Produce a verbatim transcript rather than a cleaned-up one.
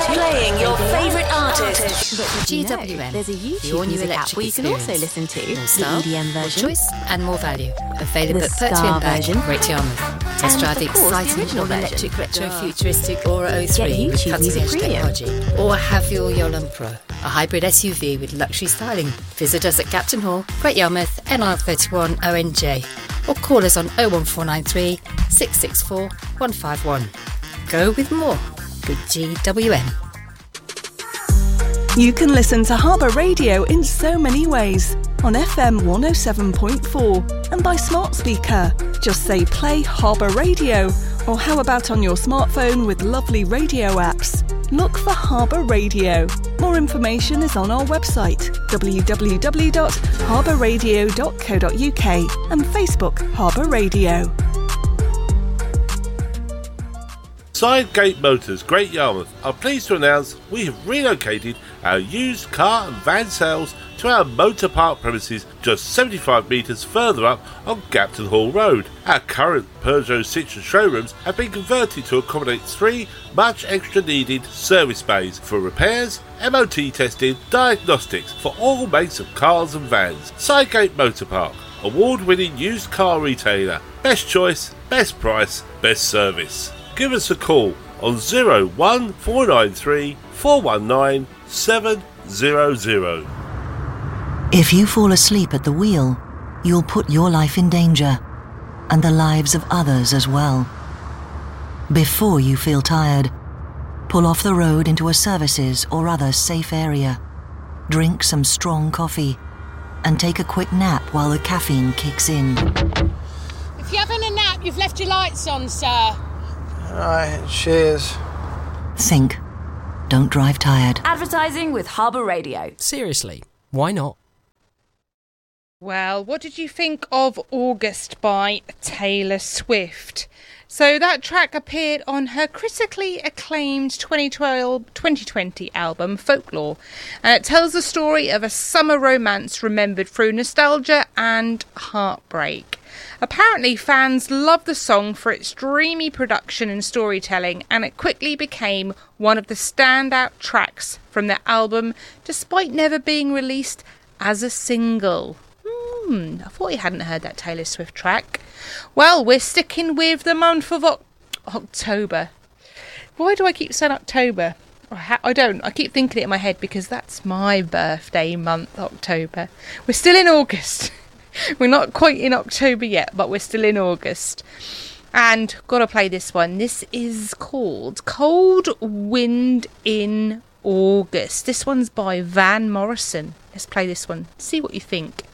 Playing your favourite artists. But did you G W M, know there's a the YouTube all-new music app electric where you can also experience. listen to More the style, E D M more version, choice and more value. Available The at Pertwee Ska and Black, version, Great Yarmouth. Test and, drive the of course, the exciting original all-electric version. retro-futuristic Aura oh three Get with YouTube cutting-edge Music Premium. technology. Or have your Yolan Pro, a hybrid S U V with luxury styling. Visit us at Captain Hall, Great Yarmouth, N R thirty-one O N J. Or call us on oh one four nine three, six six four, one five one. Go with more. Good G W M. You can listen to Harbour Radio in so many ways. On F M one oh seven point four and by smart speaker. Just say play Harbour Radio. Or how about on your smartphone with lovely radio apps? Look for Harbour Radio. More information is on our website w w w dot harbour radio dot co dot u k and Facebook Harbour Radio. Sidegate Motors, Great Yarmouth are pleased to announce we have relocated our used car and van sales to our motor park premises just seventy-five metres further up on Gapton Hall Road. Our current Peugeot Citroën showrooms have been converted to accommodate three much extra needed service bays for repairs, M O T testing, diagnostics for all makes of cars and vans. Sidegate Motor Park, award-winning used car retailer. Best choice, best price, best service. Give us a call on oh one four nine three, four one nine, seven hundred. If you fall asleep at the wheel, you'll put your life in danger, and the lives of others as well. Before you feel tired, pull off the road into a services or other safe area. Drink some strong coffee, and take a quick nap while the caffeine kicks in. If you're having a nap, you've left your lights on, sir. Alright, cheers. Think. Don't drive tired. Advertising with Harbour Radio. Seriously, why not? Well, what did you think of August by Taylor Swift? So that track appeared on her critically acclaimed twenty twelve, twenty twenty album Folklore, and it tells the story of a summer romance remembered through nostalgia and heartbreak. Apparently, fans loved the song for its dreamy production and storytelling, and it quickly became one of the standout tracks from the album, despite never being released as a single. Hmm, I thought you hadn't heard that Taylor Swift track. Well, we're sticking with the month of o- October. Why do I keep saying October? I don't. I keep thinking it in my head because that's my birthday month, October. We're still in August. We're not quite in October yet, but we're still in August. And gotta play this one. This is called Cold Wind in August. This one's by Van Morrison. Let's play this one. See what you think.